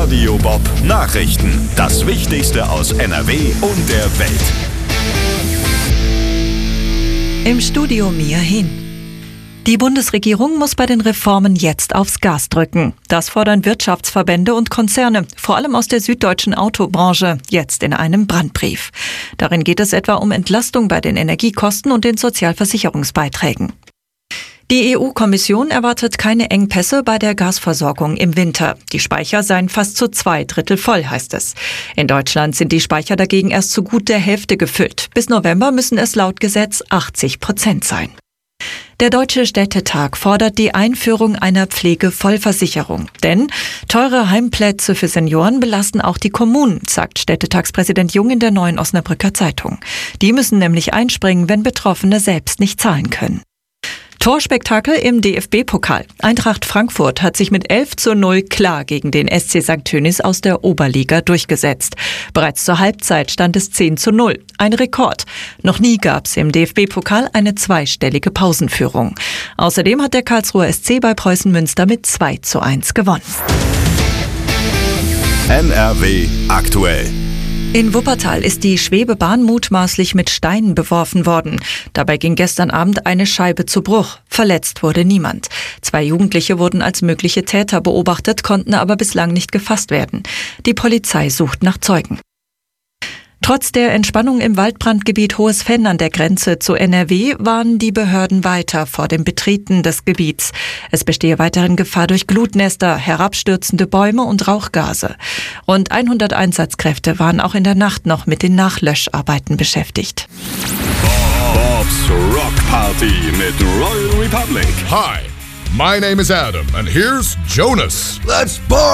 Radio Bob Nachrichten. Das Wichtigste aus NRW und der Welt. Im Studio Mia Hin. Die Bundesregierung muss bei den Reformen jetzt aufs Gas drücken. Das fordern Wirtschaftsverbände und Konzerne, vor allem aus der süddeutschen Autobranche, jetzt in einem Brandbrief. Darin geht es etwa um Entlastung bei den Energiekosten und den Sozialversicherungsbeiträgen. Die EU-Kommission erwartet keine Engpässe bei der Gasversorgung im Winter. Die Speicher seien fast zu 2/3 voll, heißt es. In Deutschland sind die Speicher dagegen erst zu gut der Hälfte gefüllt. Bis November müssen es laut Gesetz 80% sein. Der Deutsche Städtetag fordert die Einführung einer Pflegevollversicherung. Denn teure Heimplätze für Senioren belasten auch die Kommunen, sagt Städtetagspräsident Jung in der Neuen Osnabrücker Zeitung. Die müssen nämlich einspringen, wenn Betroffene selbst nicht zahlen können. Torspektakel im DFB-Pokal. Eintracht Frankfurt hat sich mit 11:0 klar gegen den SC St. Tönnies aus der Oberliga durchgesetzt. Bereits zur Halbzeit stand es 10:0. Ein Rekord. Noch nie gab es im DFB-Pokal eine zweistellige Pausenführung. Außerdem hat der Karlsruher SC bei Preußen Münster mit 2:1 gewonnen. NRW aktuell. In Wuppertal ist die Schwebebahn mutmaßlich mit Steinen beworfen worden. Dabei ging gestern Abend eine Scheibe zu Bruch. Verletzt wurde niemand. 2 Jugendliche wurden als mögliche Täter beobachtet, konnten aber bislang nicht gefasst werden. Die Polizei sucht nach Zeugen. Trotz der Entspannung im Waldbrandgebiet Hohes-Venn an der Grenze zu NRW warnen die Behörden weiter vor dem Betreten des Gebiets. Es bestehe weiterhin Gefahr durch Glutnester, herabstürzende Bäume und Rauchgase. Rund 100 Einsatzkräfte waren auch in der Nacht noch mit den Nachlöscharbeiten beschäftigt. Bob's Rock Party mit Royal Republic. Hi, my name is Adam and here's Jonas. Let's party!